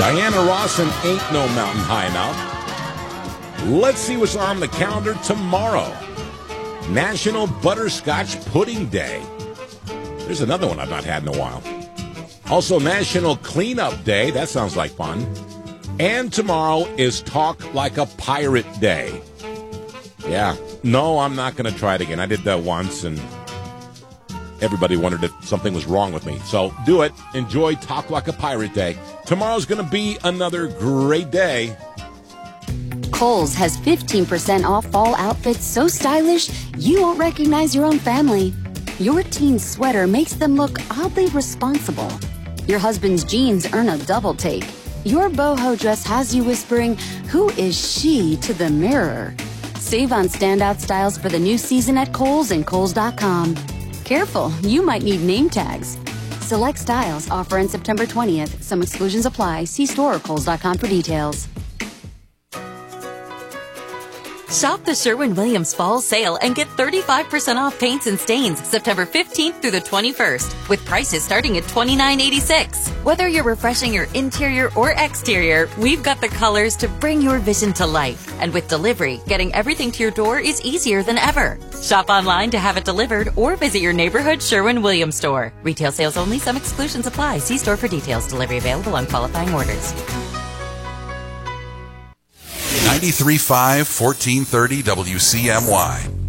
Diana Ross and Ain't No Mountain High Enough. Let's see what's on the calendar tomorrow. National Butterscotch Pudding Day. There's another one I've not had in a while. Also, National Cleanup Day. That sounds like fun. And tomorrow is Talk Like a Pirate Day. Yeah. No, I'm not going to try it again. I did that once, and everybody wondered if something was wrong with me. So do it. Enjoy Talk Like a Pirate Day. Tomorrow's going to be another great day. Kohl's has 15% off fall outfits so stylish you won't recognize your own family. Your teen's sweater makes them look oddly responsible. Your husband's jeans earn a double take. Your boho dress has you whispering, "Who is she?" to the mirror. Save on standout styles for the new season at Kohl's and Kohls.com. Careful, you might need name tags. Select styles offer on September 20th. Some exclusions apply. See store or Kohls.com for details. Shop the Sherwin-Williams Fall Sale and get 35% off paints and stains September 15th through the 21st, with prices starting at $29.86. Whether you're refreshing your interior or exterior, we've got the colors to bring your vision to life. And with delivery, getting everything to your door is easier than ever. Shop online to have it delivered or visit your neighborhood Sherwin-Williams store. Retail sales only. Some exclusions apply. See store for details. Delivery available on qualifying orders. 93.5, 1430 WCMY.